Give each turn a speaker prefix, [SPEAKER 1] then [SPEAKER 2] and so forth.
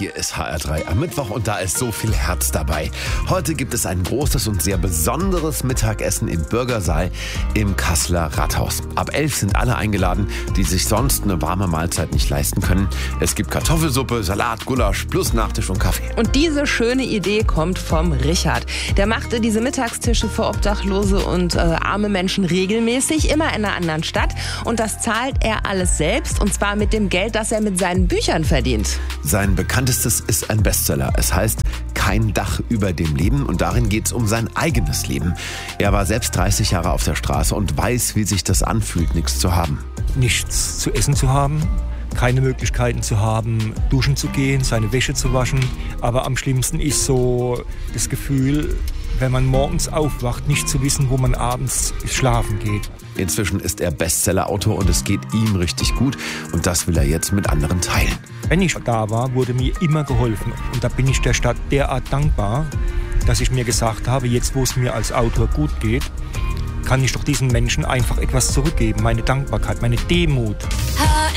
[SPEAKER 1] Hier ist HR3 am Mittwoch und da ist so viel Herz dabei. Heute gibt es ein großes und sehr besonderes Mittagessen im Bürgersaal im Kasseler Rathaus. Ab 11 sind alle eingeladen, die sich sonst eine warme Mahlzeit nicht leisten können. Es gibt Kartoffelsuppe, Salat, Gulasch plus Nachtisch und Kaffee.
[SPEAKER 2] Und diese schöne Idee kommt vom Richard. Der machte diese Mittagstische für Obdachlose und arme Menschen regelmäßig, immer in einer anderen Stadt. Und das zahlt er alles selbst, und zwar mit dem Geld, das er mit seinen Büchern verdient.
[SPEAKER 1] Sein bekanntestes ist ein Bestseller. Es heißt Kein Dach über dem Leben und darin geht es um sein eigenes Leben. Er war selbst 30 Jahre auf der Straße und weiß, wie sich das anfühlt, nichts zu haben.
[SPEAKER 3] Nichts zu essen zu haben, keine Möglichkeiten zu haben, duschen zu gehen, seine Wäsche zu waschen. Aber am schlimmsten ist so das Gefühl, wenn man morgens aufwacht, nicht zu wissen, wo man abends schlafen geht.
[SPEAKER 1] Inzwischen ist er Bestsellerautor und es geht ihm richtig gut und das will er jetzt mit anderen teilen.
[SPEAKER 3] Wenn ich da war, wurde mir immer geholfen und da bin ich der Stadt derart dankbar, dass ich mir gesagt habe, jetzt wo es mir als Autor gut geht, kann ich doch diesen Menschen einfach etwas zurückgeben, meine Dankbarkeit, meine Demut.